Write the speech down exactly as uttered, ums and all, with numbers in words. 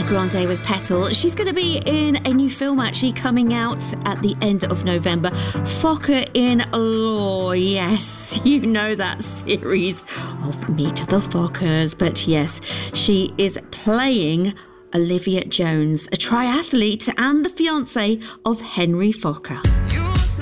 Grande with Petal. She's going to be in a new film actually coming out at the end of November. Focker in Law. Yes, you know that series of Meet the Fockers. But yes, she is playing Olivia Jones, a triathlete and the fiancée of Henry Fokker.